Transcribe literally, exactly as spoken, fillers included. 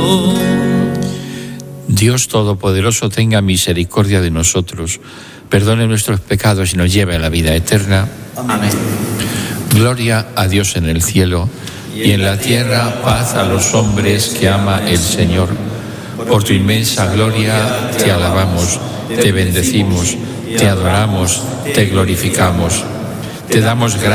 Dios Todopoderoso tenga misericordia de nosotros, perdone nuestros pecados y nos lleve a la vida eterna. Amén. Gloria a Dios en el cielo y en la tierra paz a los hombres que ama el Señor. Por tu inmensa gloria te alabamos, te bendecimos, te adoramos, te glorificamos. Te damos gracias.